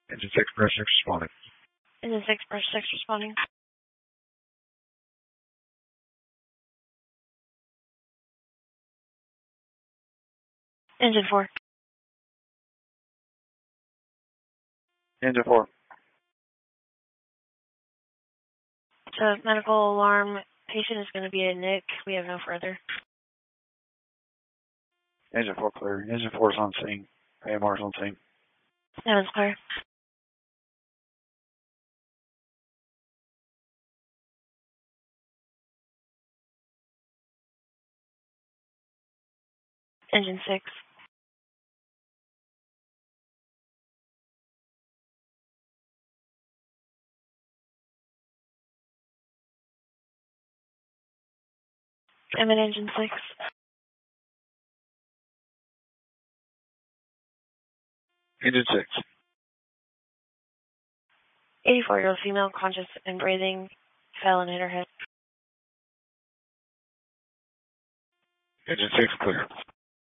Engine 6, press 6 responding. Engine 6, press 6 responding. Engine 4. Engine 4. So medical alarm, patient is going to be a NIC. We have no further. Engine 4 clear. Engine 4 is on scene. AMR is on scene. That is clear. Engine 6. I'm in Engine 6. Engine 6. 84-year-old female, conscious and breathing, fell and hit her head. Engine 6 clear.